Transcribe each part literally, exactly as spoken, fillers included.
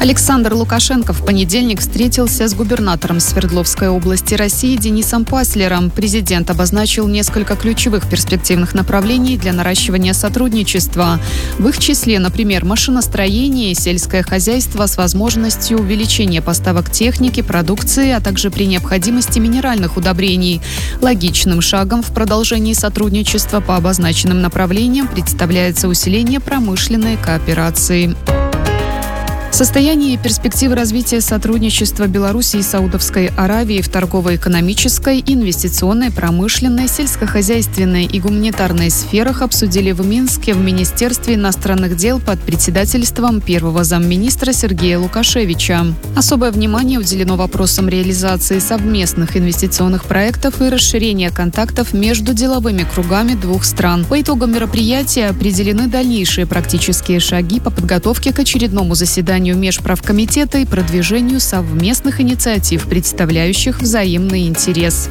Александр Лукашенко в понедельник встретился с губернатором Свердловской области России Денисом Паслером. Президент обозначил несколько ключевых перспективных направлений для наращивания сотрудничества. В их числе, например, машиностроение и сельское хозяйство с возможностью увеличения поставок техники, продукции, а также при необходимости минеральных удобрений. Логичным шагом в продолжении сотрудничества по обозначенным направлениям представляется усиление промышленной кооперации. Состояние и перспективы развития сотрудничества Беларуси и Саудовской Аравии в торгово-экономической, инвестиционной, промышленной, сельскохозяйственной и гуманитарной сферах обсудили в Минске в Министерстве иностранных дел под председательством первого замминистра Сергея Лукашевича. Особое внимание уделено вопросам реализации совместных инвестиционных проектов и расширения контактов между деловыми кругами двух стран. По итогам мероприятия определены дальнейшие практические шаги по подготовке к очередному заседанию Межправкомитета и продвижению совместных инициатив, представляющих взаимный интерес.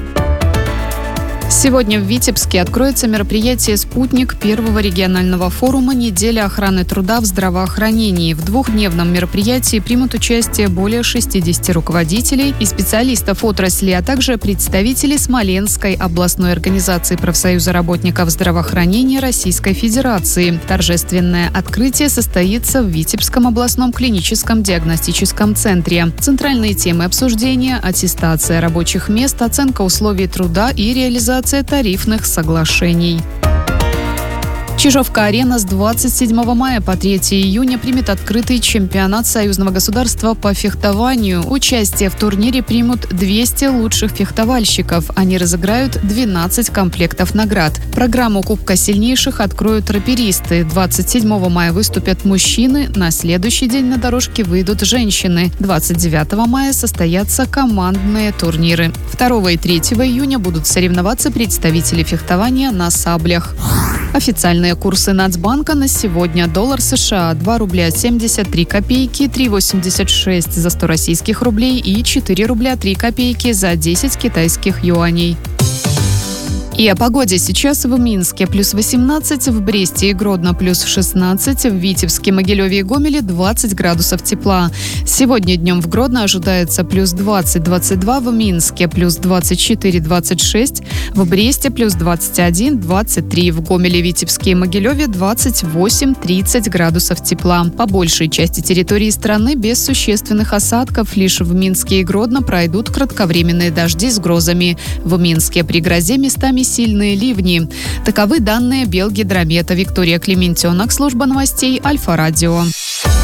Сегодня в Витебске откроется мероприятие «Спутник» первого регионального форума «Неделя охраны труда в здравоохранении». В двухдневном мероприятии примут участие более шестидесяти руководителей и специалистов отрасли, а также представители Смоленской областной организации профсоюза работников здравоохранения Российской Федерации. Торжественное открытие состоится в Витебском областном клиническом диагностическом центре. Центральные темы обсуждения – аттестация рабочих мест, оценка условий труда и реализация тарифных соглашений. Чижовка-арена с двадцать седьмого мая по третьего июня примет открытый чемпионат союзного государства по фехтованию. Участие в турнире примут двести лучших фехтовальщиков. Они разыграют двенадцать комплектов наград. Программу Кубка сильнейших откроют раперисты. двадцать седьмого мая выступят мужчины. На следующий день на дорожке выйдут женщины. двадцать девятого мая состоятся командные турниры. второго и третьего июня будут соревноваться представители фехтования на саблях. Официальные курсы Нацбанка на сегодня. Доллар США два рубля семьдесят три копейки, три восемьдесят шесть за сто российских рублей и четыре рубля три копейки за десять китайских юаней. И о погоде. Сейчас в Минске плюс восемнадцать, в Бресте и Гродно плюс шестнадцать, в Витебске, Могилеве и Гомеле двадцать градусов тепла. Сегодня днем в Гродно ожидается плюс двадцать - двадцать два, в Минске плюс двадцать четыре - двадцать шесть, в Бресте плюс двадцать один - двадцать три, в Гомеле, Витебске и Могилеве двадцать восемь - тридцать градусов тепла. По большей части территории страны без существенных осадков. Лишь в Минске и Гродно пройдут кратковременные дожди с грозами. В Минске при грозе местами сильные ливни. Таковы данные Белгидромета. Виктория Клементьонок, служба новостей Альфа-Радио.